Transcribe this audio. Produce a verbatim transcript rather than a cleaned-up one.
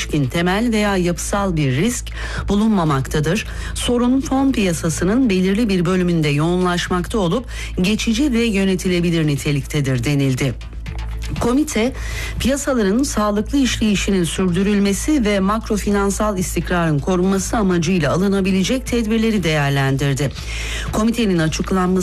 ilişkin temel veya yapısal bir risk bulunmamaktadır. Sorun fon piyasasının belirli bir bölümünde yoğunlaşmakta olup geçici ve yönetilebilir niteliktedir denildi. Komite, piyasaların sağlıklı işleyişinin sürdürülmesi ve makrofinansal istikrarın korunması amacıyla alınabilecek tedbirleri değerlendirdi. Komitenin açıklanması